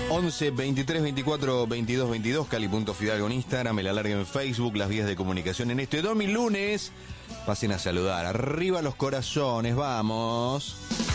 11 23 24 22 22, Cali.Fidalgo en Instagram, el alargue en Facebook, las vías de comunicación en este lunes. Pasen a saludar. Arriba los corazones, vamos.